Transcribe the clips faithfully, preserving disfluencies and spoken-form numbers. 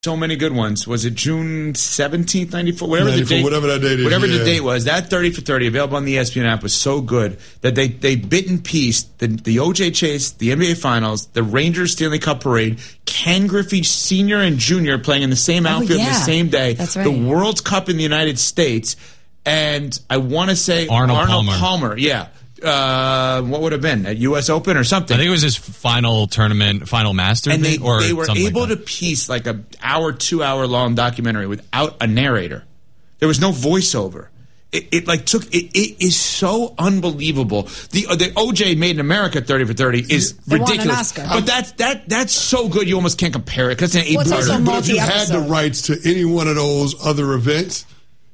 So many good ones. Was it June seventeenth, ninety-four? Whatever the date, whatever that date is. Whatever yeah. the date was, that thirty for thirty available on the E S P N app was so good that they, they bit and pieced the, the O J Chase, the N B A Finals, the Rangers Stanley Cup Parade, Ken Griffey Senior and Junior playing in the same outfield oh, yeah. the same day, That's right. the World Cup in the United States, and I want to say Arnold, Arnold Palmer. Palmer. Yeah. Uh, what would have been at U S Open or something? I think it was his final tournament, final Masters, and they or they were able like to piece like a hour, two hour long documentary without a narrator. There was no voiceover. It, it like took it, it is so unbelievable. The uh, the O J Made in America thirty for thirty is They won an ridiculous. Oscar. But that's that that's so good you almost can't compare it because it's an eight Well, it's also parter. But if you had the multi-episode. rights to any one of those other events,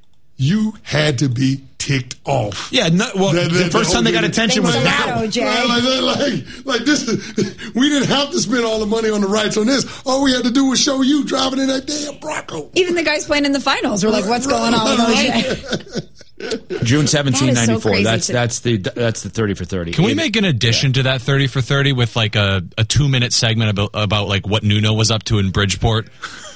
you had to be ticked off. Yeah, no, well, That- the that- first the time they got O J attention was Thanks a lot, now. O J. Right, like, like, like this is, we didn't have to spend all the money on the rights on this. All we had to do was show you driving in that damn Bronco. Even the guys playing in the finals were like, what's going on with O J? June seventeenth, That is so ninety-four. crazy That's to- that's the that's the thirty for thirty. Can we It- make an addition to that thirty for thirty with like a, a two minute segment about about like what Nuno was up to in Bridgeport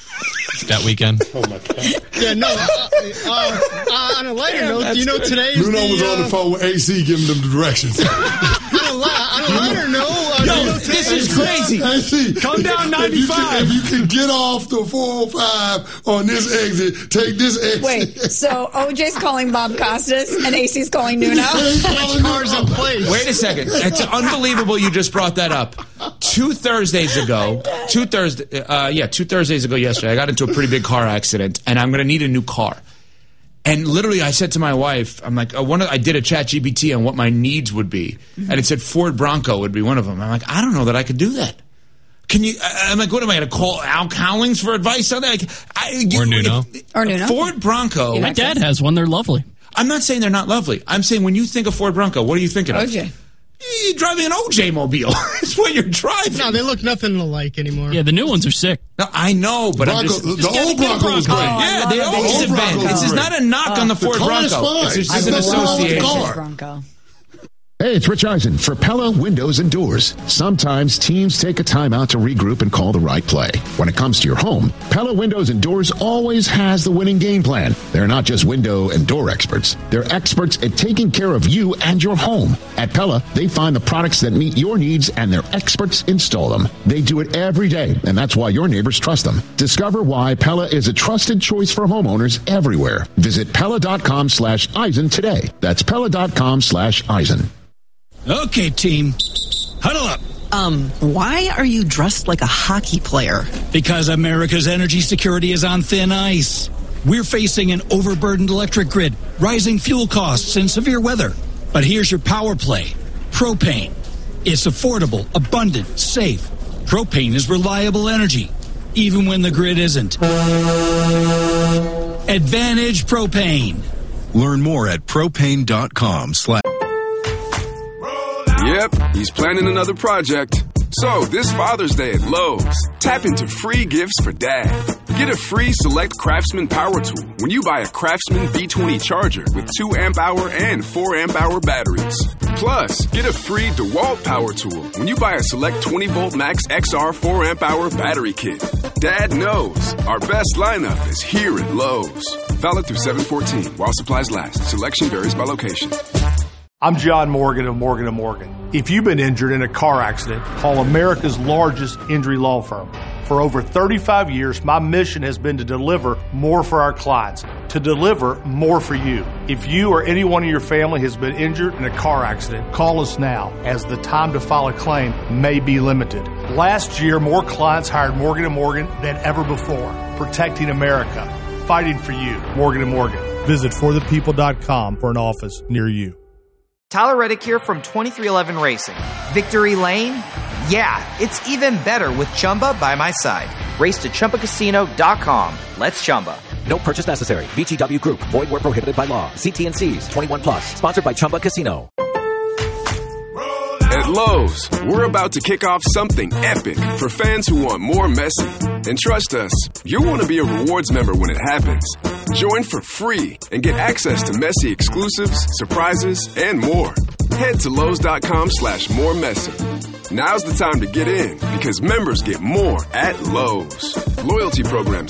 that weekend? Oh my God. Yeah, no. Uh, uh, uh, on a lighter note, do you know today is Bruno the, was on uh, the phone with A C giving them the directions. on, a li- on a lighter note, uh, do Yo, you know this today is crazy. A C, Come down if you can- ninety-five. If you can get off the four oh five on this exit, take this exit. Wait, so O J's calling Bob Costas and A C's calling Nuno? cars in place? Wait a second. It's unbelievable you just brought that up. Two Thursdays ago, two Thursday, uh, yeah, two Thursdays ago yesterday, I got into a pretty big car accident, and I'm going to need a new car. And literally, I said to my wife, I'm like, uh, one of, I did a chat G P T on what my needs would be, and it said Ford Bronco would be one of them. I'm like, I don't know that I could do that. Can you? I- I'm like, what am I going to call Al Cowlings for advice on that? Like, I, you- Or Nuno. if- Or Nuno. Ford Bronco. Yeah. My dad has one. They're lovely. I'm not saying they're not lovely. I'm saying when you think of Ford Bronco, what are you thinking of? O J. You're driving an O J mobile. It's what you're driving. No, they look nothing alike anymore. Yeah, the new ones are sick. No, I know, but I'm Bronco, just. the old Bronco was great. Oh, I Yeah, love they a always big have Bronco been. was This is great. not a knock on the Ford car is Bronco. fine. It's just I an know wrong with the association. car. Bronco. Hey, it's Rich Eisen for Pella Windows and Doors. Sometimes teams take a time out to regroup and call the right play. When it comes to your home, Pella Windows and Doors always has the winning game plan. They're not just window and door experts. They're experts at taking care of you and your home. At Pella, they find the products that meet your needs and their experts install them. They do it every day, and that's why your neighbors trust them. Discover why Pella is a trusted choice for homeowners everywhere. Visit Pella.com slash Eisen today. That's Pella.com slash Eisen. Okay, team. Huddle up. Um, why are you dressed like a hockey player? Because America's energy security is on thin ice. We're facing an overburdened electric grid, rising fuel costs, and severe weather. But here's your power play. Propane. It's affordable, abundant, safe. Propane is reliable energy, even when the grid isn't. Advantage Propane. Learn more at propane.com slash. Yep, he's planning another project. So, this Father's Day at Lowe's, tap into free gifts for Dad. Get a free Select Craftsman power tool when you buy a Craftsman B twenty charger with two amp hour and four amp hour batteries. Plus, get a free DeWalt power tool when you buy a Select twenty volt Max X R four amp hour battery kit. Dad knows our best lineup is here at Lowe's. Valid through seven fourteen while supplies last. Selection varies by location. I'm John Morgan of Morgan and Morgan. If you've been injured in a car accident, call America's largest injury law firm. For over thirty-five years, my mission has been to deliver more for our clients, to deliver more for you. If you or anyone in your family has been injured in a car accident, call us now, as the time to file a claim may be limited. Last year, more clients hired Morgan and Morgan than ever before, protecting America, fighting for you. Morgan and Morgan. Visit for the people dot com for an office near you. Tyler Reddick here from twenty-three eleven Racing. Victory Lane? Yeah, it's even better with Chumba by my side. Race to Chumba Casino dot com. Let's Chumba. No purchase necessary. V G W Group. Void where prohibited by law. See T and C's. twenty-one plus. Sponsored by Chumba Casino. At Lowe's, we're about to kick off something epic for fans who want more Messi. And trust us, you'll want to be a rewards member when it happens. Join for free and get access to Messi exclusives, surprises, and more. Head to Lowe's.com slash more Messi. Now's the time to get in because members get more at Lowe's. Loyalty programs